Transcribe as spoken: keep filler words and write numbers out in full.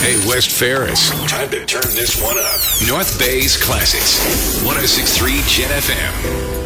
Hey, West Ferris. Time to turn this one up. North Bay's Classics. one oh six point three Gen F M.